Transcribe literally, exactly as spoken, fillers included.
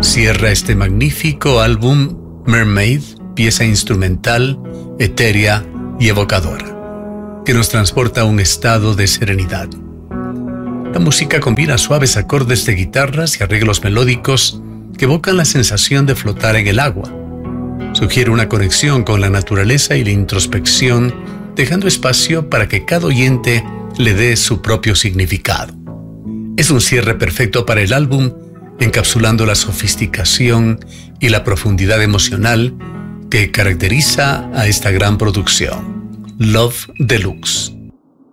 Cierra este magnífico álbum Mermaid, pieza instrumental, etérea y evocadora, que nos transporta a un estado de serenidad. La música combina suaves acordes de guitarras y arreglos melódicos que evocan la sensación de flotar en el agua. Sugiere una conexión con la naturaleza y la introspección, dejando espacio para que cada oyente le dé su propio significado. Es un cierre perfecto para el álbum, encapsulando la sofisticación y la profundidad emocional que caracteriza a esta gran producción. Love Deluxe.